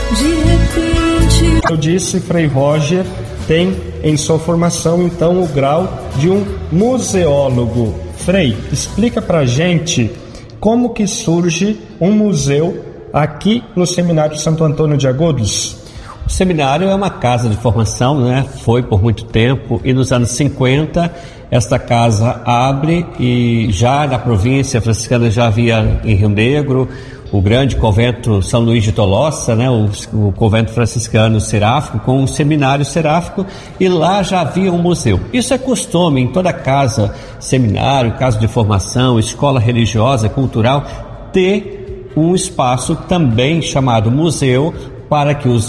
De repente. Eu disse, Frei Roger tem em sua formação então o grau de um museólogo. Frei, explica pra gente como que surge um museu aqui no Seminário Santo Antônio de Agudos. O seminário é uma casa de formação, né? Foi por muito tempo, e nos anos 50 esta casa abre, e já na província franciscana já havia em Rio Negro o grande convento São Luís de Tolosa, né? O convento franciscano seráfico com um seminário seráfico, e lá já havia um museu. Isso é costume em toda casa, seminário, casa de formação, escola religiosa, cultural, ter um espaço também chamado museu para que os